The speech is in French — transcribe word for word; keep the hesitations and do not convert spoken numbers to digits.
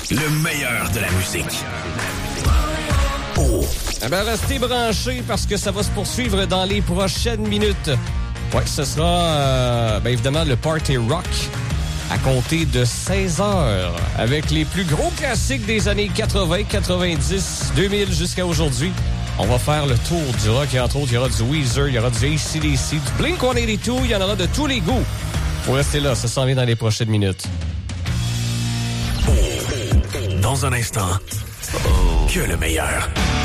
Le meilleur de la musique. Oh. Eh bien, restez branchés parce que ça va se poursuivre dans les prochaines minutes. Ouais, ce sera euh, bien évidemment le Party Rock à compter de seize heures avec les plus gros classiques des années quatre-vingts, quatre-vingt-dix, deux mille jusqu'à aujourd'hui. On va faire le tour du rock. Et entre autres, il y aura du Weezer, il y aura du A C D C, du Blink cent quatre-vingt-deux, il y en aura de tous les goûts. Faut rester là, ça s'en vient dans les prochaines minutes. Dans un instant, que le meilleur.